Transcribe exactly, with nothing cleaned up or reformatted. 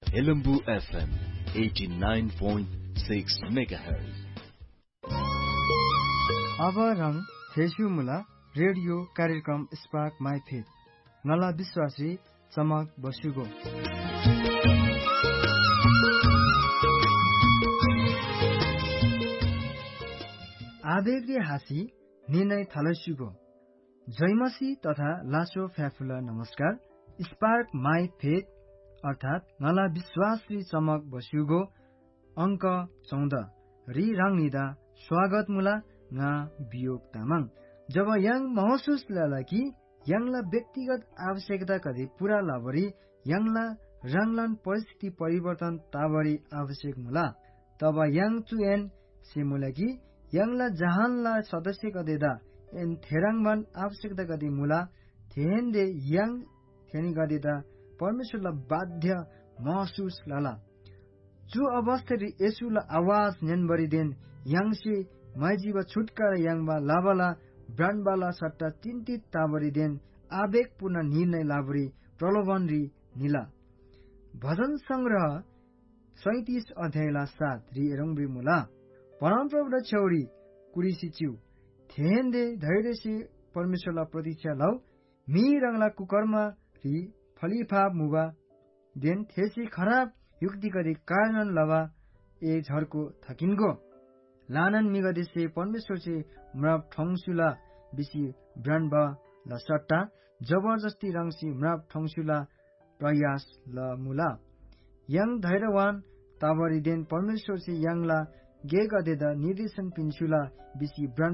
Helambu F M eighty-nine point six megahertz. अब रङ फेसुमुला radio कार्यक्रम spark my faith नला विश्वासी चमक बसुगो आवेगले हाँसी निर्णय थालसुगो जयमसी तथा लासो फ्याफुला नमस्कार स्पार्क माई फेथ अर्थात नला विश्वासी चमक बसुगो अंक चौध रि राङनिदा स्वागत मुला nga बियोग तामाङ जब yang महसुस लला कि यङला व्यक्तिगत आवश्यकता कदि पूरा लाबरी यङला रङलन परिस्थिति परिवर्तन ताबरी आवश्यक मुला तब yang चुएन से मुला कि यङला जहानला सदस्य कदेदा एन थेराङवन आवश्यकता कदि मुला थेहेन्दे yang थेनी कदेदा परमेश्वरला बाध्य महसुस लला जो अवस्था यसुला आवाज ननबरी देन यङसे माइजीवा छुटकारा याङबा लाबाला ब्रान्डबाला सट्टा चिन्तित ताबरी देन आवेगपूर्ण निर्णय लाबरी प्रलोभन रि निला भजन संग्रह सैतीस अध्यायला सात रि रंग्री मुला परमप्रभु छौरी कुरिसी च्यू थेहेन्दे धैर्य से परमेश्वरला प्रतीक्षा लौ मी रंगला कुकर्मा रि फलिफा मुबा देन थेसी खराब युक्ति गरी कारण लवा ए झर्को थकिनको लानन मिगदेसे परमेश्वर से म्राप ठंगसुला बिसी ब्रान्डबा ल सट्टा जबरजस्ती रंगसी म्राप ठंगसुला प्रयास ल मुला यङ धैर्यवान ताबरी देन परमेश्वर से यङला गे गदेदा निर्देशन पिन्सुला बिसी ब्रान्ड